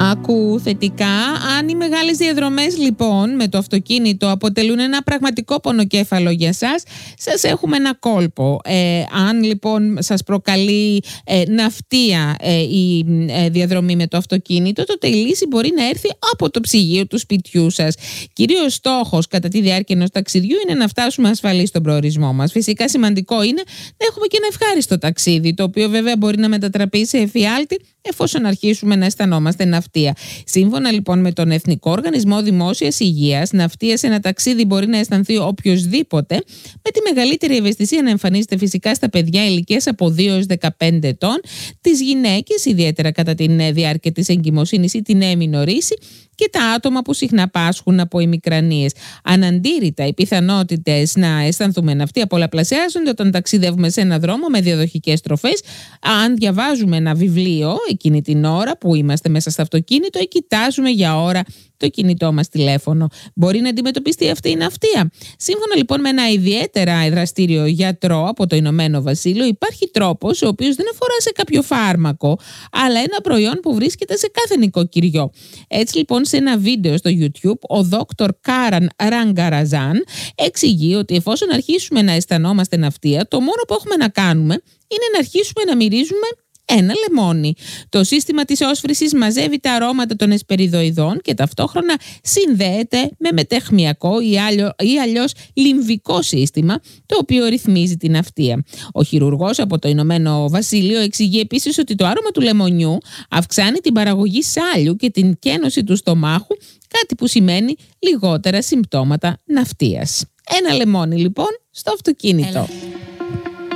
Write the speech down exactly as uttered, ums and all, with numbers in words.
Άκου θετικά. Αν οι μεγάλες διαδρομές λοιπόν με το αυτοκίνητο αποτελούν ένα πραγματικό πονοκέφαλο για σας, σας έχουμε ένα κόλπο. Ε, αν λοιπόν σας προκαλεί ε, ναυτία ε, η ε, διαδρομή με το αυτοκίνητο, τότε η λύση μπορεί να έρθει από το ψυγείο του σπιτιού σας. Κυρίως στόχος κατά τη διάρκεια ενός ταξιδιού είναι να φτάσουμε ασφαλείς στον προορισμό μας. Φυσικά σημαντικό είναι να έχουμε και ένα ευχάριστο ταξίδι, το οποίο βέβαια μπορεί να μετατραπεί σε εφιάλτη εφόσον αρχίσουμε να αισθανόμαστε ναυτία. Σύμφωνα λοιπόν με τον Εθνικό Οργανισμό Δημόσιας Υγείας, ναυτία σε ένα ταξίδι μπορεί να αισθανθεί οποιοσδήποτε, με τη μεγαλύτερη ευαισθησία να εμφανίζεται φυσικά στα παιδιά ηλικίας από δύο έως δεκαπέντε ετών, τις γυναίκες, ιδιαίτερα κατά τη διάρκεια της εγκυμοσύνης ή την έμεινο ρίση, και τα άτομα που συχνά πάσχουν από ημικρανίες. Αναντήρητα, οι πιθανότητες να αισθανθούμε ναυτία πολλαπλασιάζονται όταν ταξιδεύουμε σε ένα δρόμο με διαδοχικές τροφές, αν διαβάζουμε ένα βιβλίο εκείνη την ώρα που είμαστε μέσα στο αυτοκίνητο ή κοιτάζουμε για ώρα το κινητό μας τηλέφωνο. Μπορεί να αντιμετωπιστεί αυτή η ναυτία. Σύμφωνα λοιπόν με ένα ιδιαίτερα δραστήριο γιατρό από το Ηνωμένο Βασίλειο, υπάρχει τρόπος ο οποίος δεν αφορά σε κάποιο φάρμακο, αλλά ένα προϊόν που βρίσκεται σε κάθε νοικοκυριό. Έτσι λοιπόν, σε ένα βίντεο στο YouTube, ο δόκτωρ Κάραν Ραγκαραζάν εξηγεί ότι εφόσον αρχίσουμε να αισθανόμαστε ναυτία, το μόνο που έχουμε να κάνουμε είναι να αρχίσουμε να μυρίζουμε ένα λεμόνι. Το σύστημα της όσφρησης μαζεύει τα αρώματα των εσπεριδοειδών και ταυτόχρονα συνδέεται με μετεχμιακό ή, άλλο, ή αλλιώς λιμβικό σύστημα, το οποίο ρυθμίζει την ναυτία. Ο χειρουργός από το Ηνωμένο Βασίλειο εξηγεί επίσης ότι το άρωμα του λεμονιού αυξάνει την παραγωγή σάλιου και την κένωση του στομάχου, κάτι που σημαίνει λιγότερα συμπτώματα ναυτίας. Ένα λεμόνι λοιπόν στο αυτοκίνητο. Έλα.